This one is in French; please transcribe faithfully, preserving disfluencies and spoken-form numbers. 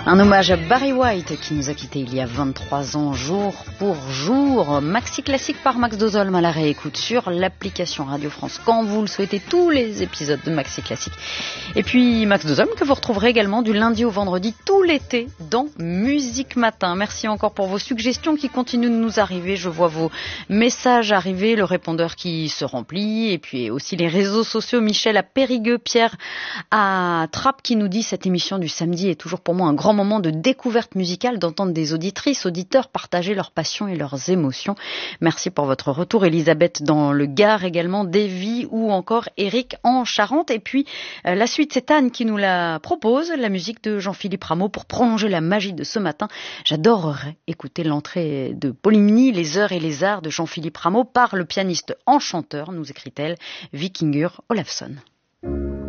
Un hommage à Barry White qui nous a quittés il y a vingt-trois ans, jour pour jour. Maxi Classique par Max Dozolm à la réécoute sur l'application Radio France quand vous le souhaitez, tous les épisodes de Maxi Classique. Et puis Max Dozolm que vous retrouverez également du lundi au vendredi tout l'été dans Musique Matin. Merci encore pour vos suggestions qui continuent de nous arriver. Je vois vos messages arriver, le répondeur qui se remplit et puis aussi les réseaux sociaux. Michel à Périgueux, Pierre à Trappes qui nous dit cette émission du samedi est toujours pour moi un grand moment de découverte musicale, d'entendre des auditrices, auditeurs partager leurs passions et leurs émotions. Merci pour votre retour. Elisabeth dans le Gard également, Davy ou encore Eric en Charente. Et puis euh, la suite, c'est Anne qui nous la propose, la musique de Jean-Philippe Rameau pour prolonger la magie de ce matin. J'adorerais écouter l'entrée de Polymnie, les heures et les arts de Jean-Philippe Rameau par le pianiste enchanteur, nous écrit-elle, Vikingur Olafsson.